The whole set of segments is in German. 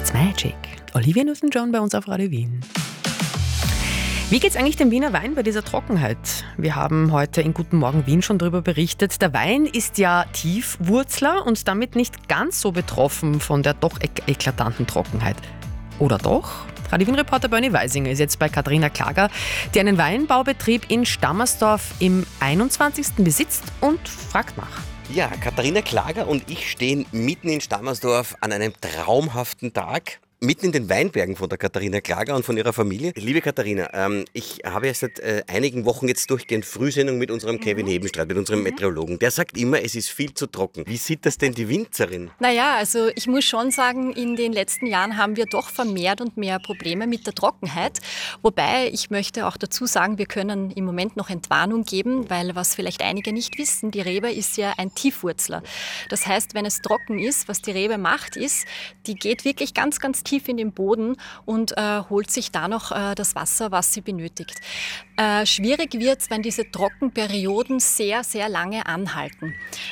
It's Magic. Olivia Newton-John bei uns auf Radio Wien. Wie geht's eigentlich dem Wiener Wein bei dieser Trockenheit? Wir haben heute in Guten Morgen Wien schon darüber berichtet. Der Wein ist ja Tiefwurzler und damit nicht ganz so betroffen von der doch eklatanten Trockenheit. Oder doch? Radio Wien-Reporter Bernie Weisinger ist jetzt bei Katharina Klager, die einen Weinbaubetrieb in Stammersdorf im 21. besitzt und fragt nach. Ja, Katharina Klager und ich stehen mitten in Stammersdorf an einem traumhaften Tag. Mitten in den Weinbergen von der Katharina Klager und von ihrer Familie. Liebe Katharina, ich habe ja seit einigen Wochen jetzt durchgehend Frühsendung mit unserem Kevin Hebenstreit, mit unserem Meteorologen. Der sagt immer, es ist viel zu trocken. Wie sieht das denn die Winzerin? Naja, also ich muss schon sagen, in den letzten Jahren haben wir doch vermehrt und mehr Probleme mit der Trockenheit. Wobei, ich möchte auch dazu sagen, wir können im Moment noch Entwarnung geben, weil was vielleicht einige nicht wissen, die Rebe ist ja ein Tiefwurzler. Das heißt, wenn es trocken ist, was die Rebe macht, ist, die geht wirklich ganz, ganz tief in den Boden und holt sich da noch das Wasser, was sie benötigt. Schwierig wird es, wenn diese Trockenperioden sehr, sehr lange anhalten.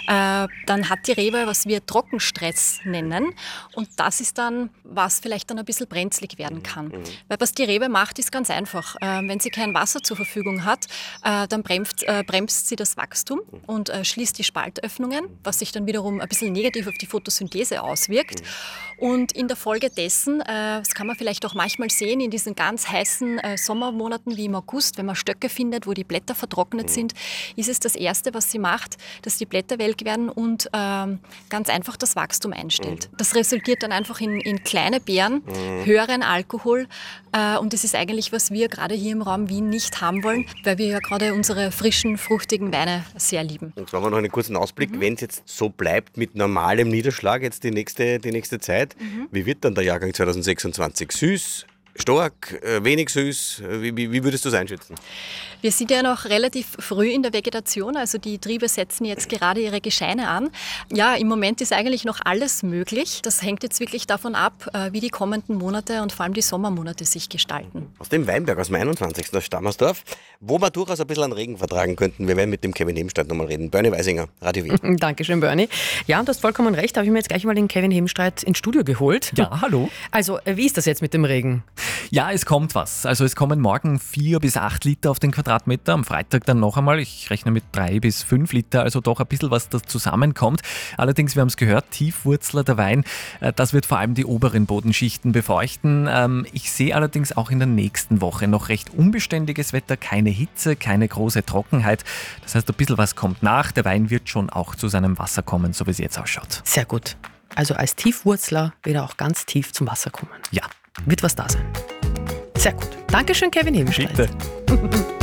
Dann hat die Rebe, was wir Trockenstress nennen, und das ist dann, was vielleicht dann ein bisschen brenzlig werden kann. Weil was die Rebe macht, ist ganz einfach. Wenn sie kein Wasser zur Verfügung hat, dann bremst sie das Wachstum und schließt die Spaltöffnungen, was sich dann wiederum ein bisschen negativ auf die Photosynthese auswirkt. Und in der Folge dessen, das kann man vielleicht auch manchmal sehen, in diesen ganz heißen Sommermonaten wie im August, wenn man Stöcke findet, wo die Blätter vertrocknet sind, ist es das Erste, was sie macht, dass die Blätter welk werden und ganz einfach das Wachstum einstellt. Das resultiert dann einfach in kleine Beeren, höheren Alkohol, und das ist eigentlich, was wir gerade hier im Raum Wien nicht haben wollen, weil wir ja gerade unsere frischen, fruchtigen Weine sehr lieben. Jetzt machen wir noch einen kurzen Ausblick. Wenn es jetzt so bleibt mit normalem Niederschlag jetzt die nächste Zeit, wie wird dann der Jahrgang 2026? Süß, stark, wenig süß? Wie würdest du es einschätzen? Wir sind ja noch relativ früh in der Vegetation, also die Triebe setzen jetzt gerade ihre Gescheine an. Ja, im Moment ist eigentlich noch alles möglich. Das hängt jetzt wirklich davon ab, wie die kommenden Monate und vor allem die Sommermonate sich gestalten. Aus dem Weinberg, aus dem 21. aus Stammersdorf, wo wir durchaus ein bisschen an Regen vertragen könnten. Wir werden mit dem Kevin Hebenstreit nochmal reden. Bernie Weisinger, Radio Wien. Dankeschön, Bernie. Ja, und du hast vollkommen recht, habe ich mir jetzt gleich mal den Kevin Hebenstreit ins Studio geholt. Ja, hallo. Also, wie ist das jetzt mit dem Regen? Ja, es kommt was. Also es kommen morgen 4 bis 8 Liter auf den Quadratmeter, am Freitag dann noch einmal. Ich rechne mit 3 bis 5 Liter, also doch ein bisschen was da zusammenkommt. Allerdings, wir haben es gehört, Tiefwurzler der Wein, das wird vor allem die oberen Bodenschichten befeuchten. Ich sehe allerdings auch in der nächsten Woche noch recht unbeständiges Wetter, keine Hitze, keine große Trockenheit. Das heißt, ein bisschen was kommt nach. Der Wein wird schon auch zu seinem Wasser kommen, so wie es jetzt ausschaut. Sehr gut. Also als Tiefwurzler wird er auch ganz tief zum Wasser kommen. Ja. Wird was da sein. Sehr gut. Dankeschön, Kevin Hebenstreit. Bitte.